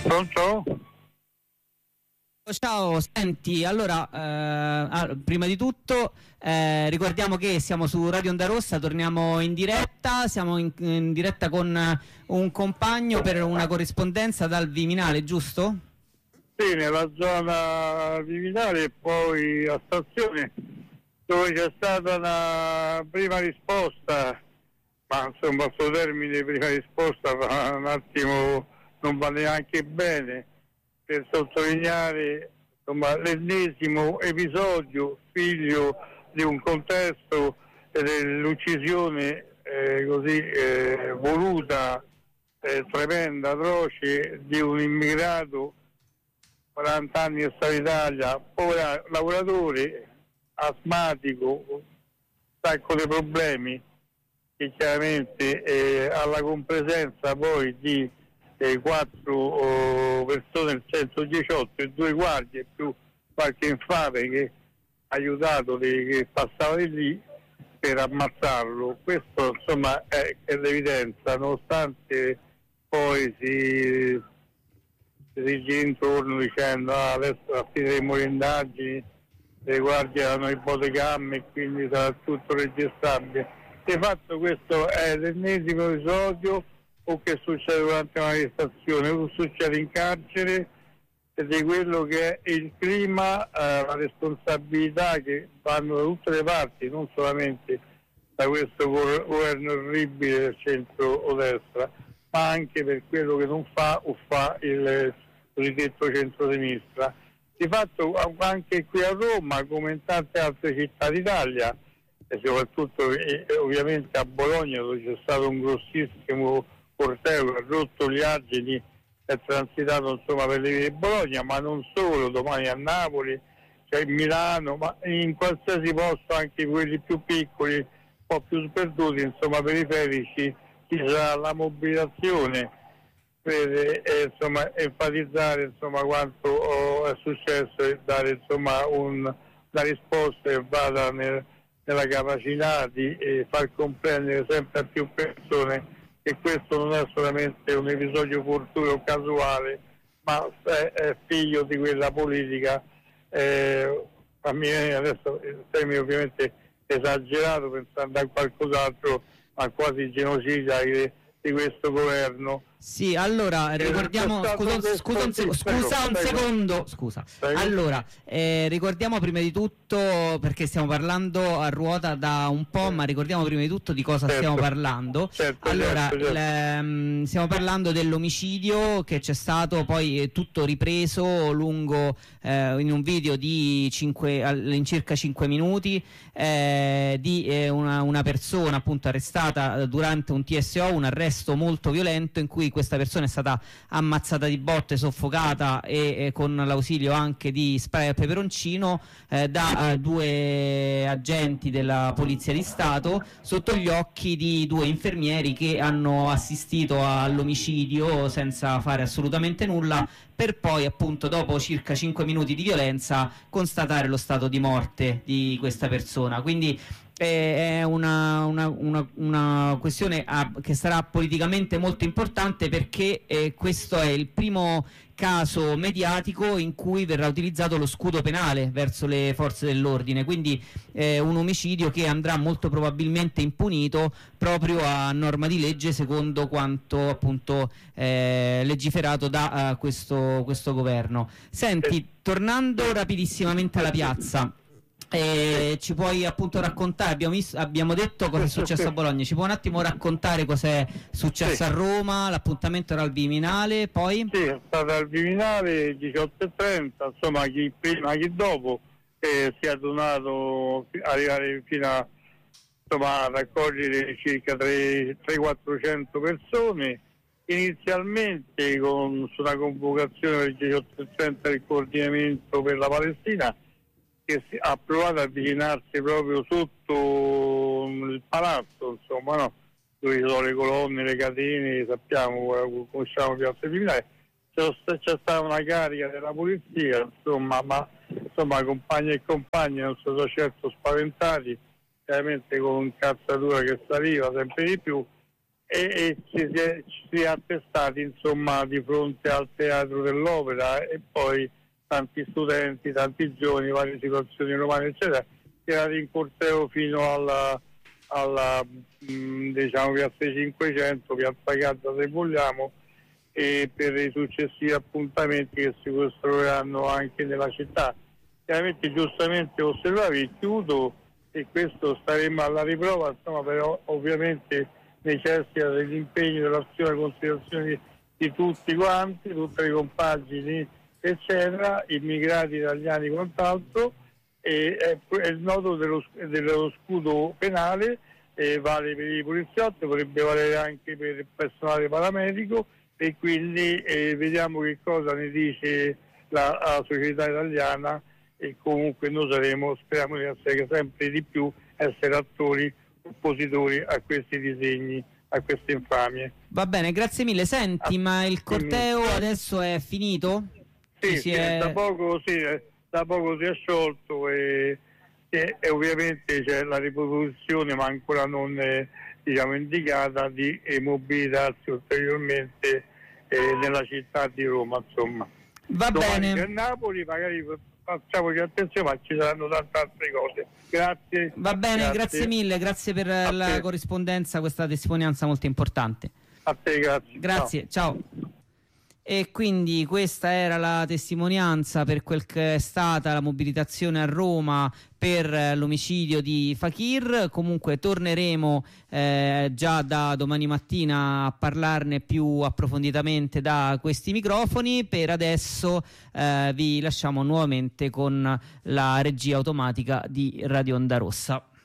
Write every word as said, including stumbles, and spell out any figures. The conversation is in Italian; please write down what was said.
Pronto? Ciao, senti, allora, eh, prima di tutto eh, ricordiamo che siamo su Radio Onda Rossa, torniamo in diretta, siamo in, in diretta con un compagno per una corrispondenza dal Viminale, giusto? Sì, nella zona Viminale e poi a stazione dove c'è stata una prima risposta, ma insomma questo termine prima risposta va un attimo, non va neanche bene, per sottolineare insomma, l'ennesimo episodio figlio di un contesto dell'uccisione eh, così eh, voluta, eh, tremenda, atroce di un immigrato, quaranta anni che sta in Italia, povero lavoratore, asmatico, sacco di problemi, che chiaramente eh, alla compresenza poi di eh, quattro oh, persone del centodiciotto e due guardie più qualche infame che ha aiutato di, che passava di lì per ammazzarlo. Questo insomma è, è l'evidenza, nonostante poi si, si gira intorno dicendo ah, adesso affidremo le indagini, le guardie hanno ipotecamme e quindi sarà tutto registrabile. Di fatto questo è l'ennesimo episodio o che succede durante una manifestazione o succede in carcere, ed è quello che è il clima, eh, la responsabilità che vanno da tutte le parti, non solamente da questo governo orribile del centro o destra, ma anche per quello che non fa o fa il cosiddetto centro-sinistra. Di fatto anche qui a Roma, come in tante altre città d'Italia, e soprattutto eh, ovviamente a Bologna, dove c'è stato un grossissimo corteo che ha rotto gli argini, è transitato insomma per le vie di Bologna, ma non solo, domani a Napoli, cioè in Milano, ma in qualsiasi posto, anche quelli più piccoli, un po' più sperduti, insomma periferici, ci sarà la mobilitazione per eh, insomma enfatizzare insomma quanto oh, è successo e dare insomma un, una risposta che vada nel, nella capacità di eh, far comprendere sempre a più persone che questo non è solamente un episodio fortuito o casuale, ma è, è figlio di quella politica, eh, a me adesso il termine ovviamente esagerato pensando a qualcos'altro, ma quasi genocida di, di questo governo. Sì, allora ricordiamo, scusa, scusa un, sec- scusa un secondo, scusa. Allora, eh, ricordiamo prima di tutto, perché stiamo parlando a ruota da un po', ma ricordiamo prima di tutto di cosa certo. stiamo parlando. Certo, allora, certo, certo. Le, stiamo parlando dell'omicidio che c'è stato poi eh, tutto ripreso lungo eh, in un video di cinque, all'incirca cinque minuti eh, di eh, una, una persona appunto arrestata durante un T S O, un arresto molto violento in cui questa persona è stata ammazzata di botte, soffocata e, e con l'ausilio anche di spray al peperoncino eh, da eh, due agenti della Polizia di Stato sotto gli occhi di due infermieri che hanno assistito all'omicidio senza fare assolutamente nulla, per poi appunto dopo circa cinque minuti di violenza constatare lo stato di morte di questa persona. Quindi è una, una, una, una questione a, che sarà politicamente molto importante, perché eh, questo è il primo caso mediatico in cui verrà utilizzato lo scudo penale verso le forze dell'ordine, quindi eh, un omicidio che andrà molto probabilmente impunito proprio a norma di legge, secondo quanto appunto eh, legiferato da uh, questo, questo governo. Senti, tornando rapidissimamente alla piazza, Eh, ci puoi appunto raccontare, abbiamo, visto, abbiamo detto cosa è successo a Bologna, ci puoi un attimo raccontare cosa è successo sì. a Roma? L'appuntamento era al Viminale, poi? Sì, è stato al Viminale diciotto e trenta, insomma chi prima chi dopo eh, si è donato arrivare fino a, insomma, a raccogliere circa tre quattrocento persone, inizialmente con, su una convocazione del diciotto e trenta del coordinamento per la Palestina, che ha provato a avvicinarsi proprio sotto il palazzo, insomma, no? Dove ci sono le colonne, le catene, sappiamo, conosciamo Piazza Viminale. C'è, c'è stata una carica della polizia, insomma, ma insomma compagni e compagni non sono certo spaventati, chiaramente con un'incazzatura che saliva sempre di più, e, e ci, si è, ci si è attestati insomma di fronte al Teatro dell'Opera, e poi tanti studenti, tanti giovani, varie situazioni romane eccetera, tirati in corteo fino alla, alla mh, diciamo piazza cinquecento, piazza Gazza se vogliamo, e per i successivi appuntamenti che si costruiranno anche nella città. Chiaramente giustamente osservavi, chiudo, e questo staremo alla riprova, insomma, però ovviamente necessita dell'impegno, dell'azione, della considerazione di, di tutti quanti, tutte le compagini eccetera, immigrati italiani e quant'altro, e è, è il nodo dello, dello scudo penale, eh, vale per i poliziotti, potrebbe valere anche per il personale paramedico, e quindi eh, vediamo che cosa ne dice la, la società italiana, e comunque noi saremo, speriamo di essere sempre di più, essere attori oppositori a questi disegni, a queste infamie. Va bene, grazie mille. Senti, ah, ma il corteo adesso è finito? Sì, sì, è... Da, poco, sì, da poco si è sciolto, e, e, e ovviamente c'è la riproposizione, ma ancora non è, diciamo, indicata, di eh, mobilitarsi ulteriormente eh, nella città di Roma, insomma. Va Domani bene. A Napoli magari facciamoci attenzione, ma ci saranno tante altre cose. Grazie. Va bene, grazie, grazie mille, grazie per a la te. corrispondenza, questa testimonianza molto importante. A te, grazie. Grazie, ciao. ciao. E quindi questa era la testimonianza per quel che è stata la mobilitazione a Roma per l'omicidio di Fakir. Comunque torneremo eh, già da domani mattina a parlarne più approfonditamente da questi microfoni. Per adesso eh, vi lasciamo nuovamente con la regia automatica di Radio Onda Rossa.